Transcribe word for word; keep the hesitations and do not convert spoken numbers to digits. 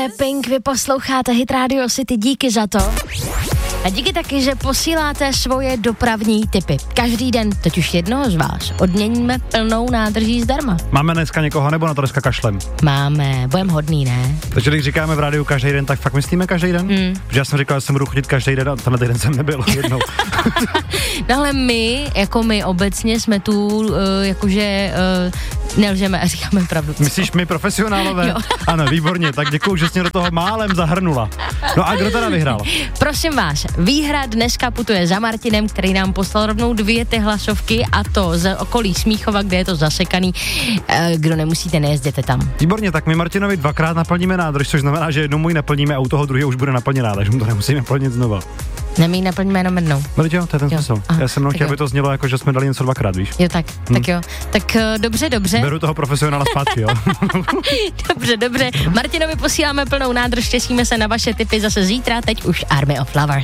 je Pink, vy posloucháte Hit Radio City, díky za to. A díky taky, že posíláte svoje dopravní tipy. Každý den, teď už jednoho z vás, odměníme plnou nádrží zdarma. Máme dneska někoho, nebo na to dneska kašlem? Máme, budem hodný, ne? Takže když říkáme v rádiu každý den, tak fakt myslíme každý den? Hmm. Protože já jsem říkal, že jsem budu chodit každý den a tenhle týden jsem nebyl jednou. No ale my, jako my obecně jsme tu, uh, jakože uh, nelžeme a říkáme pravdu. Myslíš my profesionálové? Jo. Ano, výborně, tak děkuju, že jsi mě do toho málem zahrnula. No a kdo teda vyhrál? Prosím vás, výhra dneska putuje za Martinem, který nám poslal rovnou dvě ty hlasovky, a to z okolí Smíchova, kde je to zasekaný. Kdo nemusíte, nejezděte tam. Výborně, tak my Martinovi dvakrát naplníme nádrž, což znamená, že jednou můj naplníme a u toho druhého už bude naplněná, takže mu to nemusíme plnit znova. Ne, my naplníme jenom jednou. No, jo, to je ten jo. smysl. Aha, já jsem mnou chtěl, aby to znělo jako, že jsme dali něco dvakrát, víš? Jo, tak, hm. tak jo. Tak dobře, dobře. Beru toho profesionála zpátky, jo. Dobře, dobře. Martinovi posíláme plnou nádrž, těšíme se na vaše tipy zase zítra, teď už Army of Lovers.